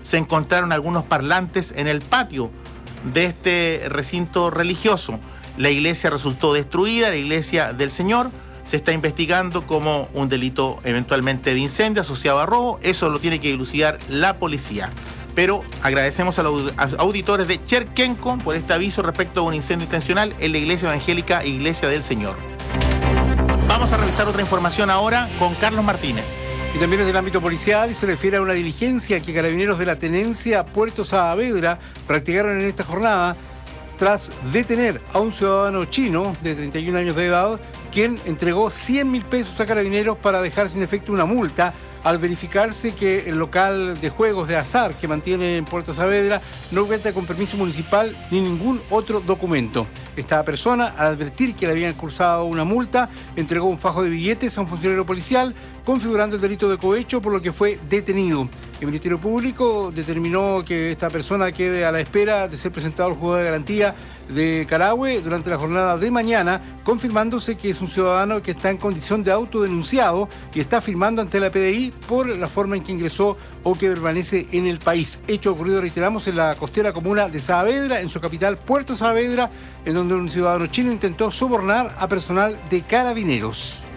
se encontraron algunos parlantes en el patio de este recinto religioso. La iglesia resultó destruida, la iglesia del Señor. Se está investigando como un delito eventualmente de incendio asociado a robo. Eso lo tiene que dilucidar la policía. Pero agradecemos a los auditores de Cherquenco por este aviso respecto a un incendio intencional en la iglesia evangélica Iglesia del Señor. Vamos a revisar otra información ahora con Carlos Martínez. Y también es del ámbito policial y se refiere a una diligencia que carabineros de la tenencia Puerto Saavedra practicaron en esta jornada tras detener a un ciudadano chino de 31 años de edad, quien entregó 100.000 pesos a carabineros para dejar sin efecto una multa al verificarse que el local de juegos de azar que mantiene en Puerto Saavedra no cuenta con permiso municipal ni ningún otro documento. Esta persona, al advertir que le habían cursado una multa, entregó un fajo de billetes a un funcionario policial, configurando el delito de cohecho, por lo que fue detenido. El Ministerio Público determinó que esta persona quede a la espera de ser presentado al juzgado de garantía de Carahue durante la jornada de mañana, confirmándose que es un ciudadano que está en condición de autodenunciado y está firmando ante la PDI por la forma en que ingresó o que permanece en el país. Hecho ocurrido, reiteramos, en la costera comuna de Saavedra, en su capital, Puerto Saavedra, en donde un ciudadano chino intentó sobornar a personal de carabineros.